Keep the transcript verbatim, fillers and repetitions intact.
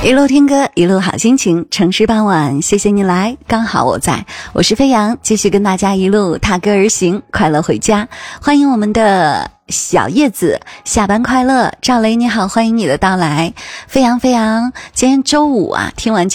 一路听歌一路好心情，城市傍晚谢谢你来，刚好我在，我是飞扬，继续跟大家一路踏歌而行，快乐回家。欢迎我们的小叶子，下班快乐。赵雷你好，欢迎你的到来。飞扬飞扬，今天周五啊，听完